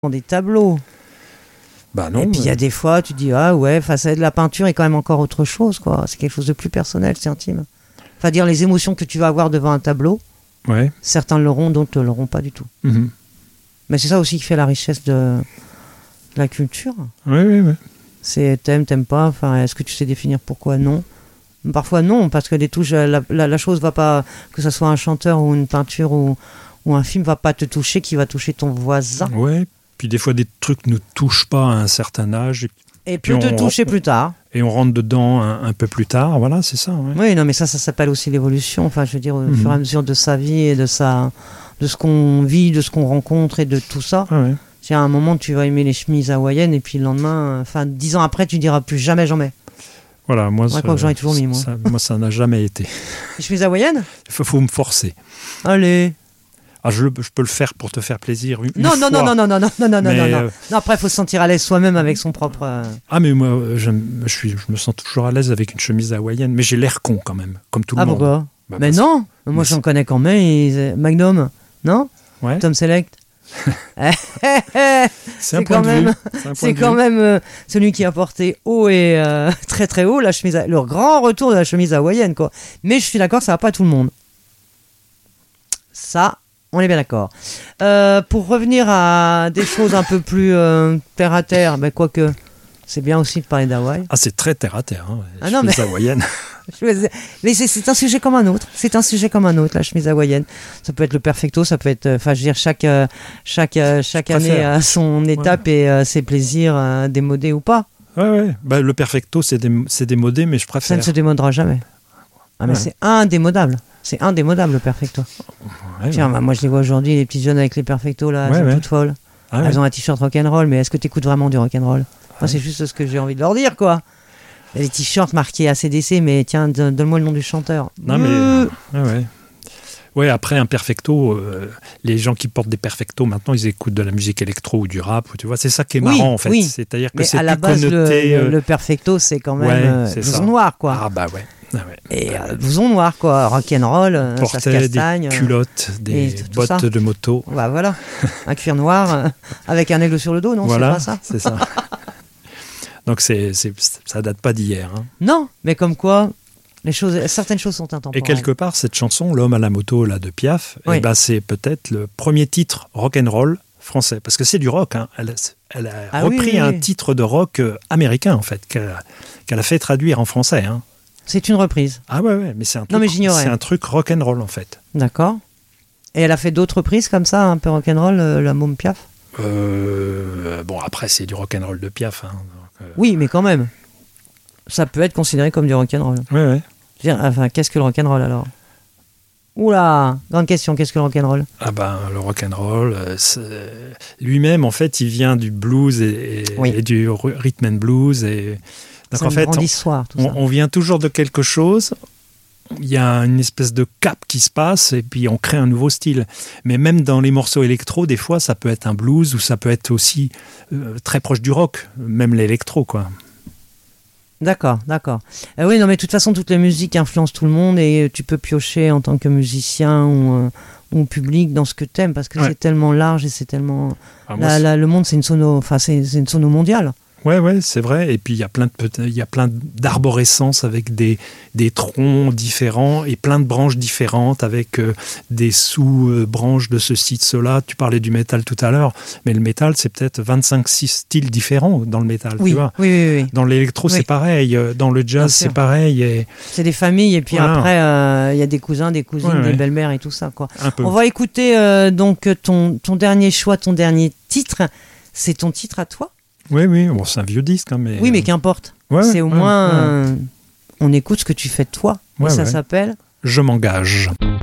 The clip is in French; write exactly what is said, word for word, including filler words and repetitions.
des tableaux. Bah non. Et puis il y a des fois, tu dis ah ouais, face à de la peinture est quand même encore autre chose, quoi. C'est quelque chose de plus personnel, c'est intime. Enfin, dire les émotions que tu vas avoir devant un tableau. Ouais. Certains l'auront, d'autres ne l'auront pas du tout. Mm-hmm. Mais c'est ça aussi qui fait la richesse de, de la culture. Oui, oui, oui. C'est t'aimes, t'aimes pas. Enfin, est-ce que tu sais définir pourquoi non? Parfois non, parce que les touches, la, la, la chose va pas, que ce soit un chanteur ou une peinture ou, ou un film, va pas te toucher, qui va toucher ton voisin. Ouais. Puis des fois, des trucs ne touchent pas à un certain âge. Et, et peut te toucher plus tard. Et on rentre dedans un, un peu plus tard. Voilà, c'est ça. Ouais. Oui, non, mais ça, ça s'appelle aussi l'évolution. Enfin, je veux dire, au mm-hmm. fur et à mesure de sa vie et de sa, de ce qu'on vit, de ce qu'on rencontre et de tout ça. Ah ouais. C'est à un moment, tu vas aimer les chemises hawaïennes et puis le lendemain, enfin, dix ans après, tu diras plus jamais, jamais. Voilà, moi, ouais, quoi que j'en ai toujours mis, moi. Ça, moi, ça n'a jamais été. Les chemises hawaïennes? Il faut, faut me forcer. Allez. Ah, je, je peux le faire pour te faire plaisir. Une non, non, fois. non, non, non, non, non, non, non, mais, non, non. Euh... non. Après, il faut se sentir à l'aise soi-même avec son propre. Euh... Ah, mais moi, je, je, suis, je me sens toujours à l'aise avec une chemise hawaïenne, mais j'ai l'air con quand même, comme tout le ah, monde. Pourquoi bah, mais non, que... moi, j'en connais quand même. Et... Magnum, non? Ouais. Tom Select. c'est, c'est un quand même, c'est, c'est quand même euh, celui qui a porté haut et euh, très très haut la chemise, le grand retour de la chemise hawaïenne, quoi. Mais je suis d'accord, ça va pas à tout le monde. Ça, on est bien d'accord. Euh, pour revenir à des choses un peu plus euh, terre à terre, ben quoique c'est bien aussi de parler d'Hawaï. Ah, c'est très terre à terre, hein, la ah non, chemise mais... hawaïenne. Mais c'est, c'est un sujet comme un autre. C'est un sujet comme un autre, la chemise hawaïenne. Ça peut être le perfecto, ça peut être. Enfin, je veux dire, chaque chaque chaque année a son étape ouais. et euh, ses plaisirs euh, démodés ou pas. Ouais, ouais. Bah, le perfecto, c'est, dé, c'est démodé, mais je préfère. Ça ne se démodera jamais. Ah, mais ouais. C'est indémodable. C'est indémodable le perfecto. Ouais, Tiens, ouais. Bah, moi je les vois aujourd'hui, les petites jeunes avec les perfectos là, elles ouais, sont ouais. toutes folles. Ah, elles ouais. ont un t-shirt rock'n'roll, mais est-ce que tu écoutes vraiment du rock'n'roll? Moi, ouais. c'est juste ce que j'ai envie de leur dire, quoi. Les t-shirts marqués A C D C, mais tiens, donne-moi le nom du chanteur. Non, mais. Euh... Ouais, ouais. Ouais, après un perfecto, euh, les gens qui portent des perfectos, maintenant, ils écoutent de la musique électro ou du rap. Tu vois, c'est ça qui est marrant, oui, en fait. Oui. C'est-à-dire que mais c'est à la base, connoté, le, euh... le perfecto, c'est quand même ouais, euh, c'est blouson ça. noir, quoi. Ah, bah ouais. Ah ouais. Et euh, blouson noir, quoi. Rock'n'roll, euh, ça se castagne. Des culottes, des bottes ça. de moto. Bah voilà. Un cuir noir euh, avec un aigle sur le dos, non? Voilà, c'est pas ça. C'est ça. Donc c'est, c'est, ça date pas d'hier. Hein. Non, mais comme quoi, les choses, certaines choses sont intemporelles. Et quelque part, cette chanson, L'homme à la moto là, de Piaf, oui. eh ben, c'est peut-être le premier titre rock'n'roll français. Parce que c'est du rock. Hein. Elle, elle a ah, repris oui, oui, un oui. titre de rock américain, en fait, qu'elle a, qu'elle a fait traduire en français. Hein. C'est une reprise. Ah ouais, ouais, mais c'est un truc, non, mais j'ignorais. C'est un truc rock'n'roll, en fait. D'accord. Et elle a fait d'autres reprises comme ça, un peu rock'n'roll, euh, la môme Piaf euh, Bon, après, c'est du rock'n'roll de Piaf, hein. Oui, mais quand même, ça peut être considéré comme du rock'n'roll. Oui, oui. Je veux dire, enfin, qu'est-ce que le rock'n'roll alors? Oula, grande question, qu'est-ce que le rock'n'roll? Ah ben, le rock'n'roll, c'est... lui-même, en fait, il vient du blues et, et, oui. et du rhythm and blues. Et... Donc, c'est en une fait, grande on, histoire, tout on, ça. On vient toujours de quelque chose. Il y a une espèce de cap qui se passe et puis on crée un nouveau style. Mais même dans les morceaux électro, des fois, ça peut être un blues ou ça peut être aussi euh, très proche du rock, même l'électro, quoi. D'accord, d'accord. Euh, oui, non, mais de toute façon, toutes les musiques influencent tout le monde et tu peux piocher en tant que musicien ou, euh, ou public dans ce que t'aimes parce que ouais. c'est tellement large et c'est tellement... Ah, la, la, le monde, c'est une sono, enfin, c'est, c'est une sono mondiale. Ouais, ouais, c'est vrai. Et puis il y a plein de, il y a plein d'arborescences avec des, des troncs différents et plein de branches différentes avec euh, des sous-branches de ceci, de cela. Tu parlais du métal tout à l'heure, mais le métal, c'est peut-être vingt-cinq six styles différents dans le métal. Oui, tu vois oui, oui, oui. Dans l'électro, oui. c'est pareil. Dans le jazz, c'est pareil. Et... C'est des familles et puis voilà. après, il euh, y a des cousins, des cousines, ouais, des ouais. belles-mères et tout ça, quoi. Un peu. On va écouter euh, donc ton, ton dernier choix, ton dernier titre. C'est ton titre à toi? Oui, oui, bon, c'est un vieux disque. Hein, mais... Oui, mais qu'importe. Ouais, c'est au ouais, moins... ouais. Euh, on écoute ce que tu fais de toi. Ouais, et ça ouais. s'appelle Je m'engage.